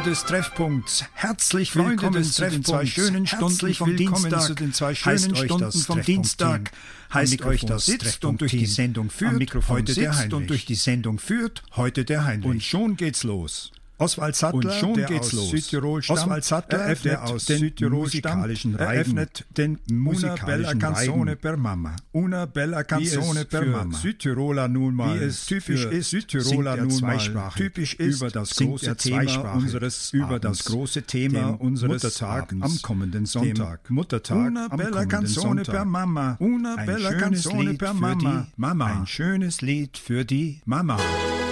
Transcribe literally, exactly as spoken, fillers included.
des Treffpunkts, herzlich Freunde willkommen des zu den zwei Treffpunkts, schönen Stunden herzlich vom willkommen Dienstag. zu den zwei Heißt schönen euch Stunden das vom Treffpunkt-Team. Dienstag. Heißt Am euch Mikrofon das sitzt und durch die Treffpunkt-Team. Sendung führt, Am Mikrofon heute der sitzt Heinrich. und durch die Sendung führt, heute der Heinrich. Und schon geht's los. Oswald Sattler, Und schon der geht's aus los. Südtirol stammt, Oswald Sattler, eröffnet der aus den Südtirol stammt, musikalischen Reigen, eröffnet den Una bella musikalischen canzone Reigen. per mamma. Una bella Wie canzone es per für mamma. Südtiroler nun mal Wie es typisch für ist, Südtiroler singt er nun mal zweisprachig. typisch ist, Über das singt große er Thema zweisprachig. unseres über das Abends, große Thema dem unseres Muttertag Abends, am kommenden Sonntag. dem Muttertag Una am bella kommenden canzone Sonntag. per mamma. Una Ein bella schönes canzone Lied per für mamma. die Mama. Ein schönes Lied für die Mama.